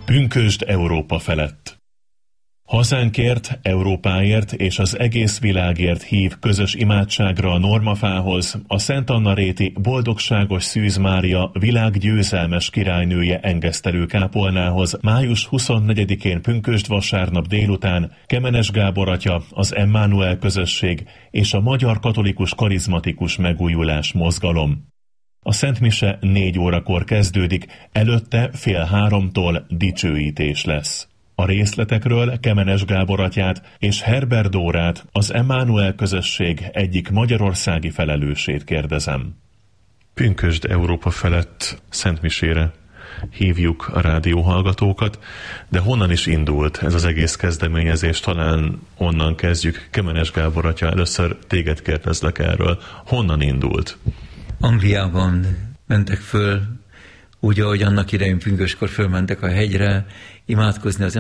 Pünkösd Európa felett. Hazánkért, Európáért és az egész világért hív közös imádságra a Normafához a Szent Anna-réti Boldogságos Szűz Mária világgyőzelmes királynője engesztelő kápolnához május 24-én pünkösd vasárnap délután Kemenes Gábor atya, az Emmanuel közösség és a Magyar Katolikus Karizmatikus Megújulás Mozgalom. A Szent Mise 4 órakor kezdődik, előtte 2:30 dicsőítés lesz. A részletekről Kemenes Gábor atyát és Herbert Dórát, az Emmanuel közösség egyik magyarországi felelősét kérdezem. Pünkösd Európa felett Szent Misére hívjuk a rádióhallgatókat, de honnan is indult ez az egész kezdeményezés? Talán onnan kezdjük. Kemenes Gábor atya, először téged kérdezlek erről. Honnan indult? Angliában mentek föl, úgy, ahogy annak idején pünköskor fölmentek a hegyre, imádkozni az